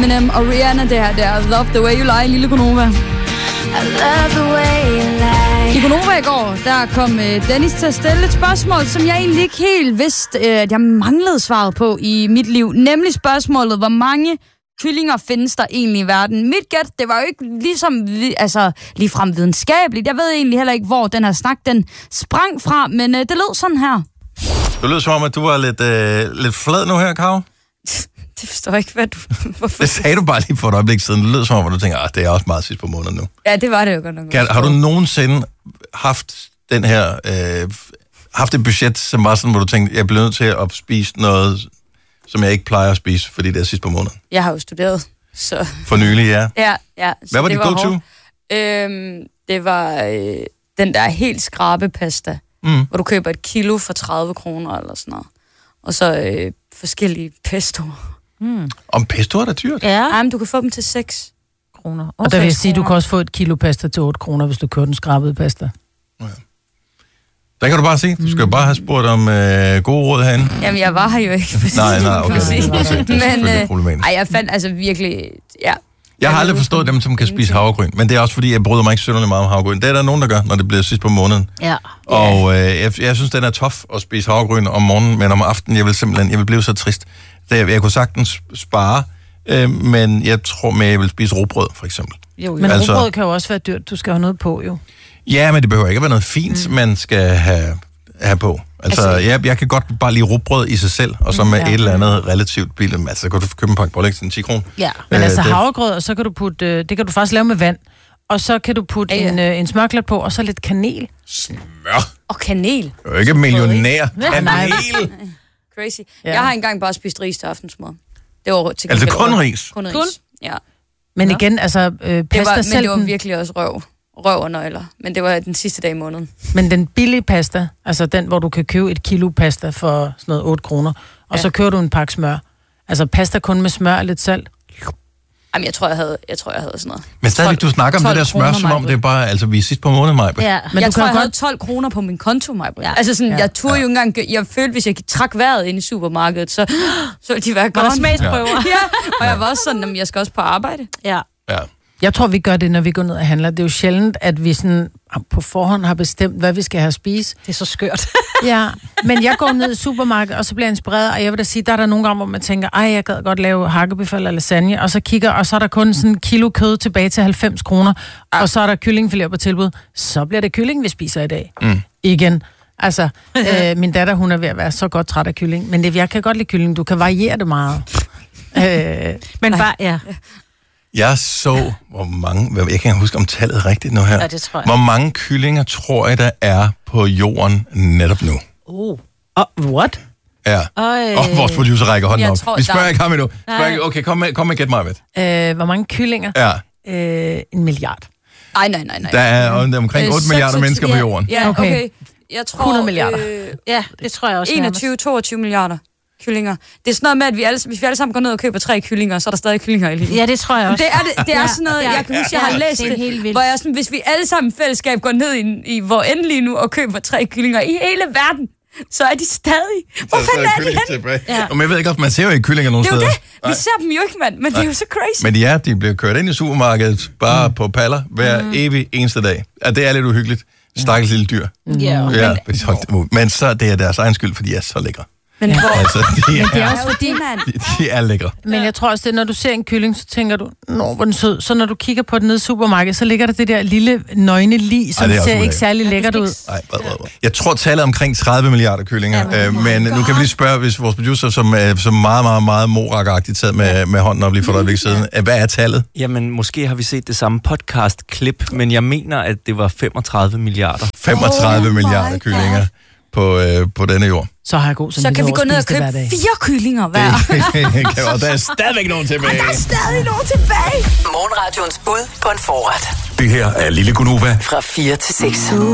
Eminem og Rihanna, det er Love the Way You Lie, lille Gunova. I Gunova i går, der kom Dennis til at stille et spørgsmål, som jeg egentlig ikke helt vidste, at jeg manglede svaret på i mit liv. Nemlig spørgsmålet, hvor mange kyllinger findes der egentlig i verden? Mit gæt, det var jo ikke ligefrem videnskabeligt. Jeg ved egentlig heller ikke, hvor den her snak, den sprang fra, men det lød sådan her. Du lød som om, at du var lidt flad nu her, Karo. Det forstår jeg ikke, hvad du... Hvorfor? Det sagde du bare lige for et øjeblik siden. Det lød som om, at du tænker, det er også meget sidst på måneden nu. Ja, det var det jo godt nok. Har du nogensinde haft den her... haft et budget, som var sådan, hvor du tænkte, jeg bliver nødt til at spise noget, som jeg ikke plejer at spise, fordi det er sidst på måneden? Jeg har jo studeret, så... For nylig, ja. Ja. Hvad var dit go-to? Det var den der helt skrabepasta, hvor du køber 1 kilo for 30 kroner eller sådan noget. Og så forskellige pestoer. Om pestoer er da dyrt? Ja. Ej, men du kan få dem til 6 kroner. Og der vil jeg sige, du kan også få 1 kilo pasta til 8 kroner, hvis du kører den skrabede pasta. Ja. Der kan du bare se. Du skal jo bare have spurgt om gode råd herinde. Jamen, jeg var her jo ikke. Nej, okay. Men jeg fandt altså virkelig... Ja. Jeg har aldrig forstået dem, som kan spise havregryn, men det er også fordi, jeg bryder mig ikke synderligt meget om havregryn. Det er der nogen, der gør, når det bliver sidst på måneden. Ja. Og jeg synes, den er tof at spise havregryn om morgenen, men om aftenen, jeg vil blive så trist. Jeg kunne sagtens spare, men jeg tror, jeg vil spise rugbrød, for eksempel. Jo. Men rugbrød kan jo også være dyrt. Du skal have noget på, jo. Ja, men det behøver ikke at være noget fint, man skal have på. Altså, jeg kan godt bare lide rugbrød i sig selv, og så med et eller andet relativt billigt. Altså, så kan du købe en pakke pålæg til 10 kroner. Ja, men havregrød, og så kan du putte, det kan du faktisk lave med vand, og så kan du putte en smørklat på, og så lidt kanel. Smør? Og kanel? Jeg er jo ikke millionær. Kanel? Crazy. Ja. Jeg har engang bare spist ris til aftensmad. Det var til altså kun ris? Kun ris, ja. Men igen, altså pasta selv... Men det var virkelig også røv og nøgler. Men det var den sidste dag i måneden. Men den billige pasta, altså den, hvor du kan købe 1 kilo pasta for sådan noget 8 kroner, og så kører du en pakke smør. Altså pasta kun med smør og lidt salt. Jamen, jeg tror, jeg havde sådan noget. Men stadigvæk, du snakker om det der smør, som om det er bare, altså vi er sidst på måneden, Maj. Ja, men jeg tror, jeg havde 12 kroner på min konto, Maj. Ja. Altså sådan, jeg turde jo engang, jeg følte, hvis jeg trak vejret ind i supermarkedet, så ville de være godt. Smagsprøver. Ja, og jeg var også sådan, at jeg skal også på arbejde. Ja. Jeg tror, vi gør det, når vi går ned og handler. Det er jo sjældent, at vi sådan på forhånd har bestemt, hvad vi skal have at spise. Det er så skørt. Ja, men jeg går ned i supermarkedet, og så bliver jeg inspireret, og jeg vil da sige, der er der nogle gange, hvor man tænker, jeg gad godt lave hakkebøf eller lasagne, og så kigger, og så er der kun sådan 1 kilo kød tilbage til 90 kroner, og så er der kyllingfilet på tilbud. Så bliver det kylling, vi spiser i dag. Igen. Altså, min datter, hun er ved at være så godt træt af kylling, men jeg kan godt lide kylling. Du kan variere det meget. Men bare, ja. Jeg så, hvor mange... Jeg kan ikke huske om tallet rigtigt nu her. Ja, det tror jeg. Hvor mange kyllinger tror jeg, der er på jorden netop nu? What? Ja. Og vores producer rækker hånden op. Vi spørger ikke ham endnu. Okay, kom med gæt mig med. Hvor mange kyllinger? Ja. 1 milliard. Nej. Der er omkring 8 milliarder mennesker på jorden. Ja, okay. Jeg tror... 100 milliarder. Ja, det tror jeg også. 21-22 milliarder. Kyllinger. Det er sådan noget med, at hvis vi alle sammen går ned og køber 3 kyllinger, så er der stadig kyllinger i livet. Ja, det tror jeg også. Det er sådan noget, jeg kan huske, jeg har læst det, hvor jeg sådan, hvis vi alle sammen i fællesskab går ned i hvor end lige nu og køber 3 kyllinger i hele verden, så er de stadig. Hvor fanden er de henne? Ja. Og jeg ved ikke, man ser jo ikke kyllinger nogen steder. Det er jo det. Vi ser dem jo ikke, mand. Men det er jo så crazy. Men ja, de bliver kørt ind i supermarkedet, bare på paller, hver evig eneste dag. Ja, det er lidt uhyggeligt. Stakkels lille dyr. Ja. Men så det er deres egen skyld, fordi de er så lækre. Men, altså, det er også fordi, de er lækre. Men jeg tror også, det når du ser en kylling, så tænker du, hvor den sød. Så når du kigger på den nede i supermarkedet, så ligger der det der lille nøgne lig, som ser ikke særlig lækkert ud. Jeg tror tallet omkring 30 milliarder kyllinger. Men nu kan vi lige spørge, hvis vores producer, som meget, meget, meget morakagtigt taget med hånden op lige for et øjeblik siden. Hvad er tallet? Jamen, måske har vi set det samme podcast-klip, men jeg mener, at det var 35 milliarder. 35 milliarder kyllinger på denne jord. Så har jeg god så kan vi gå ned og købe 4 kyllinger hver. Og der er stadigvæk nogen tilbage. Morgenradions bud på en forret. Det her er Lille Gunova fra 4 til 6.